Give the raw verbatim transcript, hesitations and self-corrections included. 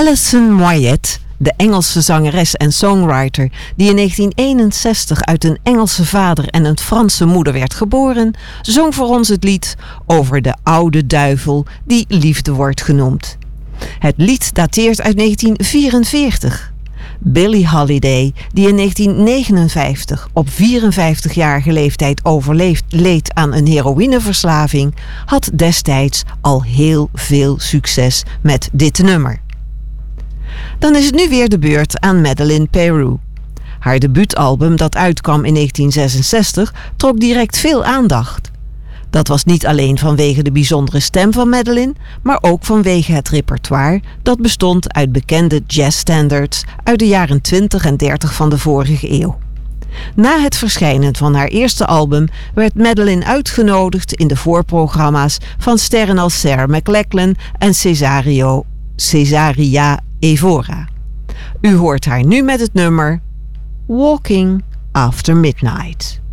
Alison Moyet, de Engelse zangeres en songwriter die in negentien eenenzestig uit een Engelse vader en een Franse moeder werd geboren, zong voor ons het lied over de oude duivel die liefde wordt genoemd. Het lied dateert uit negentien vierenveertig. Billie Holiday, die in negentien negenenvijftig op vierenvijftigjarige leeftijd overleed aan een heroïneverslaving, had destijds al heel veel succes met dit nummer. Dan is het nu weer de beurt aan Madeleine Peyroux. Haar debuutalbum, dat uitkwam in negentien zesenzestig, trok direct veel aandacht. Dat was niet alleen vanwege de bijzondere stem van Madeleine, maar ook vanwege het repertoire dat bestond uit bekende jazzstandards uit de jaren twintig en dertig van de vorige eeuw. Na het verschijnen van haar eerste album werd Madeleine uitgenodigd in de voorprogramma's van sterren als Sarah McLachlan en Cesario, Cesaria Evora. U hoort haar nu met het nummer Walking After Midnight.